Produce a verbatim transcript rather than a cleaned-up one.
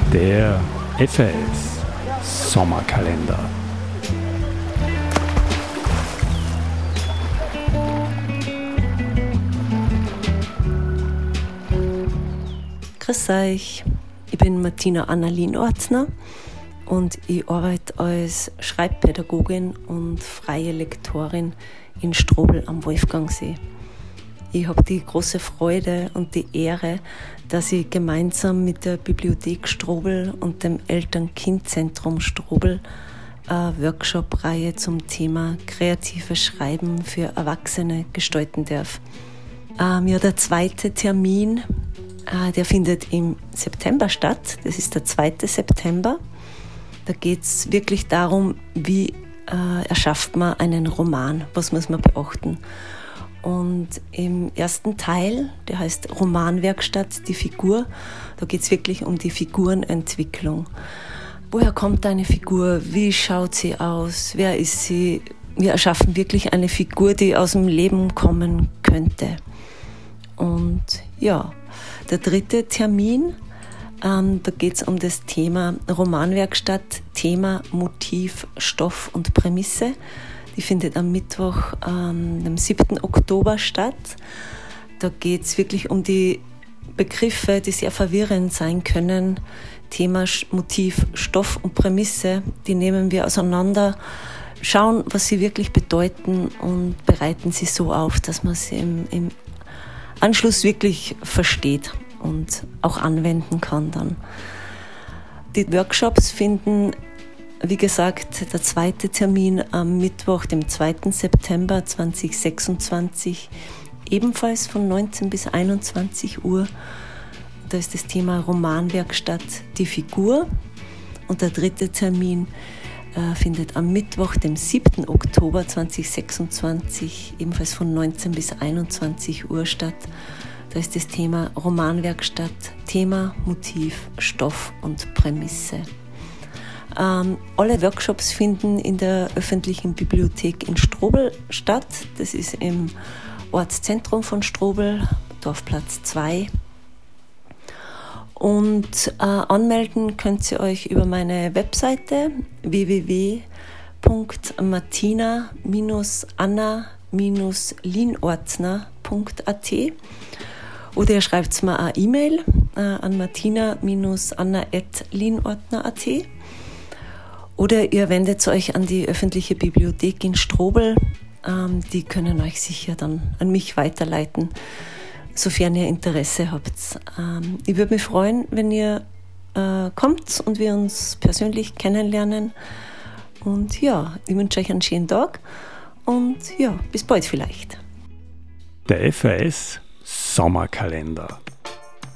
Der F A S Sommerkalender. Grüß euch, ich bin Martina Annalin Ortner und ich arbeite als Schreibpädagogin und freie Lektorin in Strobl am Wolfgangsee. Ich habe die große Freude und die Ehre, dass ich gemeinsam mit der Bibliothek Strobl und dem Eltern-Kind-Zentrum Strobl eine Workshop-Reihe zum Thema kreatives Schreiben für Erwachsene gestalten darf. Ähm, ja, der zweite Termin, äh, der findet im September statt. Das ist der zweite September. Da geht es wirklich darum, wie äh, erschafft man einen Roman, was muss man beachten. Und im ersten Teil, der heißt Romanwerkstatt, die Figur, da geht es wirklich um die Figurenentwicklung. Woher kommt eine Figur? Wie schaut sie aus? Wer ist sie? Wir erschaffen wirklich eine Figur, die aus dem Leben kommen könnte. Und ja, der dritte Termin, ähm, da geht es um das Thema Romanwerkstatt, Thema, Motiv, Stoff und Prämisse. Die findet am Mittwoch, ähm, am siebten Oktober statt. Da geht es wirklich um die Begriffe, die sehr verwirrend sein können. Thema, Motiv, Stoff und Prämisse, die nehmen wir auseinander, schauen, was sie wirklich bedeuten und bereiten sie so auf, dass man sie im, im Anschluss wirklich versteht und auch anwenden kann dann. Die Workshops finden, wie gesagt, der zweite Termin am Mittwoch, dem zweiten September zweitausendsechsundzwanzig, ebenfalls von neunzehn bis einundzwanzig Uhr. Da ist das Thema Romanwerkstatt, die Figur. Und der dritte Termin äh, findet am Mittwoch, dem siebten Oktober zweitausendsechsundzwanzig, ebenfalls von neunzehn bis einundzwanzig Uhr statt. Da ist das Thema Romanwerkstatt, Thema, Motiv, Stoff und Prämisse. Ähm, alle Workshops finden in der öffentlichen Bibliothek in Strobl statt. Das ist im Ortszentrum von Strobl, Dorfplatz zwei. Und äh, anmelden könnt ihr euch über meine Webseite w w w punkt martina anna linortner punkt a t oder ihr schreibt mir eine E-Mail äh, an martina anna at linortner punkt a t. Oder ihr wendet euch an die öffentliche Bibliothek in Strobl. Ähm, die können euch sicher dann an mich weiterleiten, sofern ihr Interesse habt. Ähm, ich würde mich freuen, wenn ihr äh, kommt und wir uns persönlich kennenlernen. Und ja, ich wünsche euch einen schönen Tag und ja, bis bald vielleicht. Der F A S Sommerkalender.